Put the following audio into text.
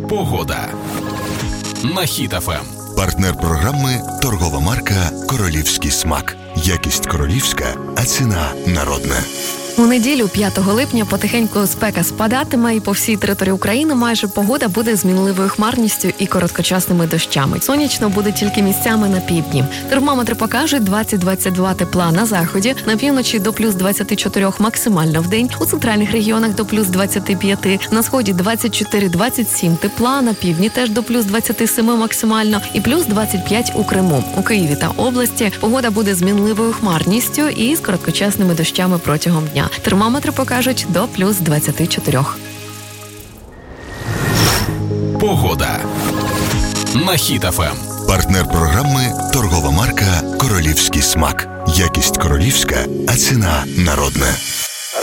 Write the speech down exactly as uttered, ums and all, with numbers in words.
Погода на Хіт еф ем. Партнер програми – торгова марка «Королівський смак». Якість королівська, а ціна народна. У неділю, п'ятого липня, потихеньку спека спадатиме, і по всій території України майже погода буде з мінливою хмарністю і короткочасними дощами. Сонячно буде тільки місцями на півдні. Термометри покажуть двадцять-двадцять два тепла на заході, на півночі до плюс двадцять чотири максимально в день, у центральних регіонах до плюс двадцять п'ять, на сході двадцять чотири двадцять сім тепла, на півдні теж до плюс двадцять сім максимально і плюс двадцять п'ять у Криму. У Києві та області погода буде з мінливою хмарністю і з короткочасними дощами протягом дня. Термометри покажуть до плюс двадцять чотири. Погода на Хіт еф ем. Партнер програми – торгова марка «Королівський смак». Якість королівська, а ціна народна.